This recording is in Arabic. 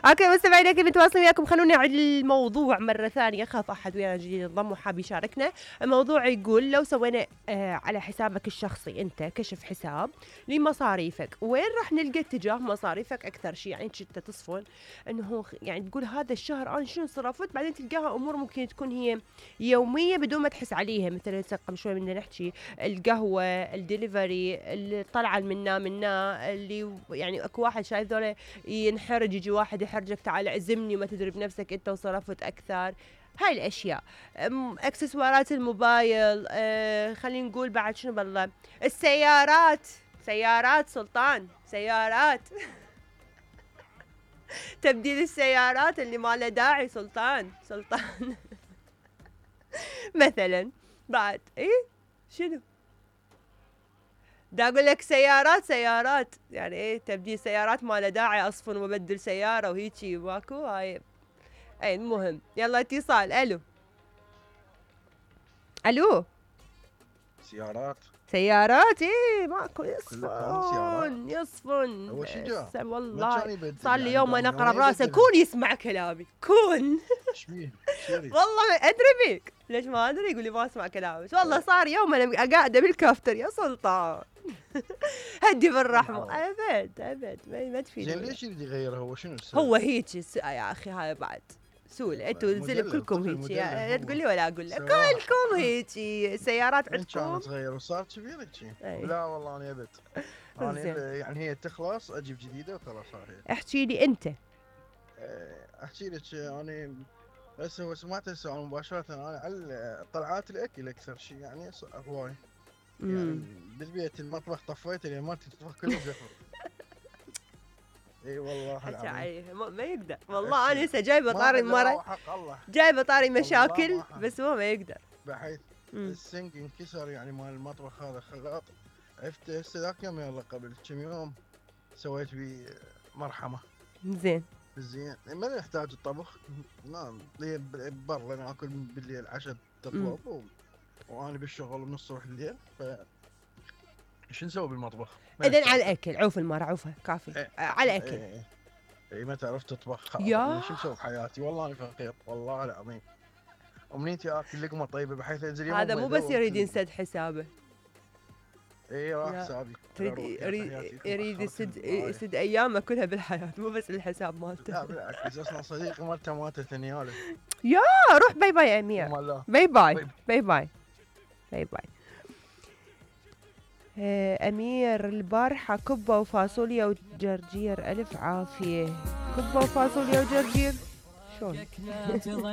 اوكي مستمعينا كيف متواصلين وياكم. خلونا نعيد الموضوع مرة ثانية، خاف احد ويانا جديد ينضم وحاب يشاركنا. الموضوع يقول لو سوينا على حسابك الشخصي انت كشف حساب لمصاريفك، وين راح نلقى اتجاه مصاريفك اكثر شيء؟ يعني انت تصفن انه يعني تقول هذا الشهر انا شنو صرفت، بعدين تلقاها امور ممكن تكون هي يومية بدون ما تحس عليها، مثلا قبل شوي بدنا نحكي القهوة، الدليفري، الطلعة منا اللي يعني اكو واحد شايف ذولا ينحرج، يجي واحد يحرجك تعال عزمني وما تدري بنفسك انت وصرفت اكثر. هاي الاشياء، اكسسوارات الموبايل، خلينا نقول بعد شنو بالله، السيارات، سيارات سلطان، سيارات تبديل السيارات اللي ما له داعي سلطان مثلا. بعد ايه شنو دا اقول لك سيارات يعني ايه تبديل سيارات ما له داعي اصفن وابدل سياره وهيجي ماكو هاي. اي المهم يلا اتصال. الو سيارات ايه ماكو، يصفن هو شو جا؟ والله صار لي يوم انا اقرب راسه كون يسمع كلامي كون والله ما ادري بيك ليش ما ادري، يقول لي ما اسمع كلامي والله صار يوم انا قاعده بالكافتر يا سلطان هدي بالرحمه. ابد ما تفيد. زين ليش يريد يغيرها؟ هو شنو السبب؟ هو هيك يا اخي هاي بعد سول انتوا الزلم كلكم هيك، لا تقول لي ولا اقول لك كلكم هيك سيارات عندكم. كانت صغيره وصارت كبيره شي. لا والله انا ابد انا يعني هي تخلص اجيب جديده وخلاص. احكي لي انت. احكي لك انا بس هو سمعت السؤال مباشره، انا على طلعات الاكل اكثر شيء يعني هواي يعني بالبيت المطبخ طفيته لان ما تطبخ كله زفر. اي والله العظيم ما يقدر والله. انا هسه جايبه طاري مره، جايبه طاري مشاكل بس هو ما يقدر بحيث السنق انكسر يعني مال المطبخ هذا خلاط. عرفت هسه ذاك يوم يلا قبل كم يوم سويت بيه مرحمه. زين ما يحتاج الطبخ، نعم برا ناكل بالليل عشاء تطلب وانا بالشغل من الصبح الليل. ف شو نسوي بالمطبخ؟ اذن على الاكل عوف المره عوفها كافي. على الاكل اي ما تعرف تطبخ شو نسوي بحياتي؟ والله انا فقير والله العظيم. امنيتي اكل لقمه طيبه بحيث انزل يوم هذا مو بس يريد ينسد حسابه، اي راح حسابي يريد يسد ايامه كلها بالحياه مو بس الحساب مالته. لا بالعكس اصلا صديقي مالته ماتت ثاني يا روح باي باي يا امير، باي باي باي باي باي باي. امير البارحه كبه وفاصوليا وجرجير، الف عافيه. كبه وفاصوليا وجرجير شلون